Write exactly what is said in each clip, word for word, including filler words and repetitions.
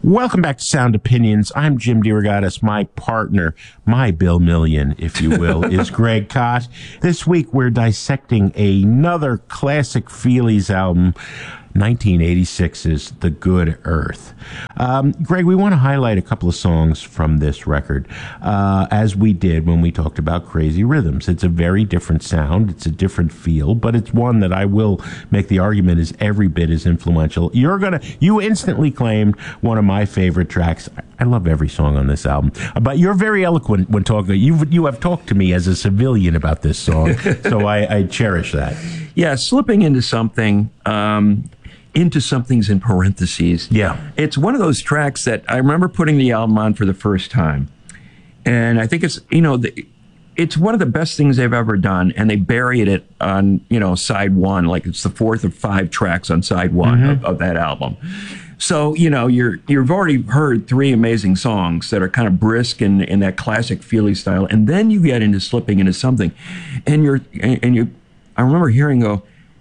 Welcome back to Sound Opinions. I'm Jim DeRogatis. My partner, my Bill Million, if you will, is Greg Kot. This week we're dissecting another classic Feelies album, nineteen eighty-six's The Good Earth. Um, Greg, we want to highlight a couple of songs from this record, uh, as we did when we talked about Crazy Rhythms. It's a very different sound. It's a different feel, but it's one that I will make the argument is every bit as influential. You're gonna, you instantly claimed one of my favorite tracks. I love every song on this album, but you're very eloquent when talking. You you have talked to me as a civilian about this song, so I, I cherish that. Yeah, slipping into something. Um, into something's in parentheses. Yeah. It's one of those tracks that I remember putting the album on for the first time. And I think it's, you know, the, it's one of the best things they've ever done. And they buried it on, you know, side one, like it's the fourth of five tracks on side one mm-hmm. of, of that album. So, you know, you're, you've already heard three amazing songs that are kind of brisk in, in that classic Feely style. And then you get into slipping into something. And you're, and, and you, I remember hearing go,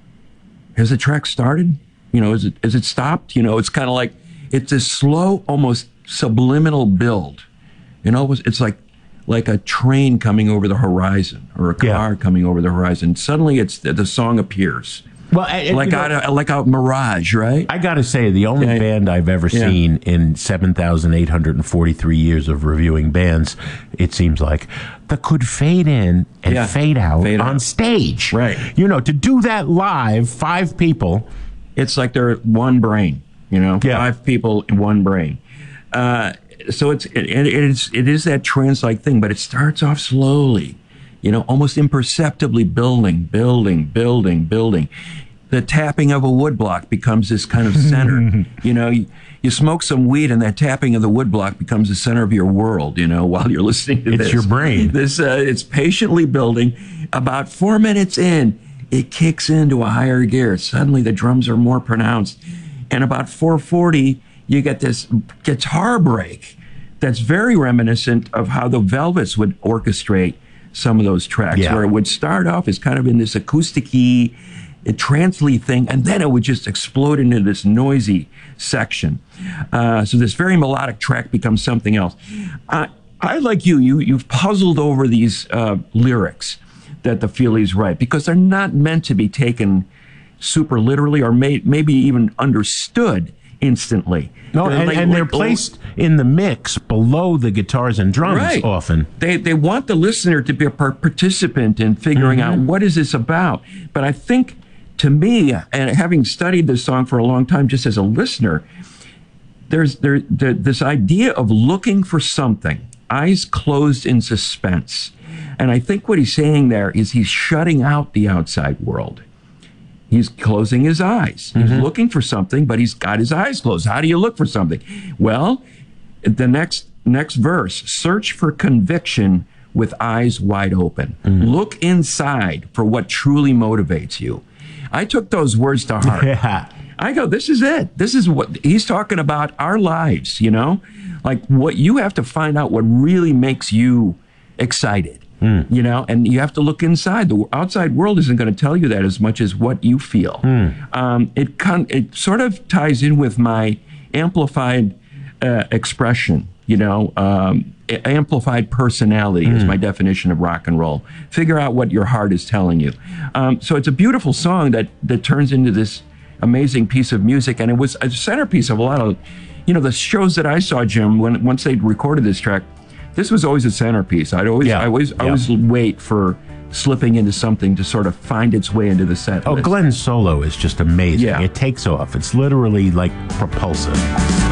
has the track started? You know, is it, is it stopped? You know, it's kind of like, it's a slow, almost subliminal build. You know, it's like, like a train coming over the horizon or a car yeah. coming over the horizon. Suddenly it's, the song appears. Well, I, like, you know, a, like a mirage, right? I got to say, the only yeah. band I've ever yeah. seen in seven thousand eight hundred forty-three years of reviewing bands, it seems like, that could fade in and yeah. fade out fade on out. stage. Right. You know, to do that live, five people. It's like they're one brain, you know, yeah. five people in one brain. Uh, so it's it, it is it is that trance-like thing, but it starts off slowly, you know, almost imperceptibly building, building, building, building. The tapping of a woodblock becomes this kind of center. you know, you, you smoke some weed, and that tapping of the woodblock becomes the center of your world. You know, while you're listening to it's this, it's your brain. This uh, it's patiently building. About four minutes in, it kicks into a higher gear. Suddenly the drums are more pronounced. And about four forty, you get this guitar break that's very reminiscent of how the Velvets would orchestrate some of those tracks, yeah. where it would start off as kind of in this acoustic-y, trance-y thing, and then it would just explode into this noisy section. Uh, so this very melodic track becomes something else. Uh, I, like you, you, you've puzzled over these uh, lyrics that the Feelies write, because they're not meant to be taken super literally or may, maybe even understood instantly. No, and, like, and they're like, placed in the mix below the guitars and drums right. often. They they want the listener to be a participant in figuring mm-hmm. out what is this about. But I think, to me, and having studied this song for a long time just as a listener, there's there, there this idea of looking for something, eyes closed in suspense. And I think what he's saying there is he's shutting out the outside world. He's closing his eyes. He's mm-hmm. looking for something, but he's got his eyes closed. How do you look for something? Well, the next next verse, search for conviction with eyes wide open. Mm-hmm. Look inside for what truly motivates you. I took those words to heart. Yeah. I go, this is it. This is what he's talking about, our lives, you know? Like, what you have to find out what really makes you excited. Mm. You know, and you have to look inside. The outside world isn't going to tell you that as much as what you feel. Mm. Um, it con- it sort of ties in with my amplified uh, expression. You know, um, amplified personality mm. is my definition of rock and roll. Figure out what your heart is telling you. Um, so it's a beautiful song that that turns into this amazing piece of music, and it was a centerpiece of a lot of, you know, the shows that I saw, Jim. When once they recorded this track, this was always a centerpiece. I'd always, yeah. I always, yeah. I always wait for slipping into something to sort of find its way into the set. Oh, list. Glenn's solo is just amazing. Yeah. It takes off. It's literally like propulsive.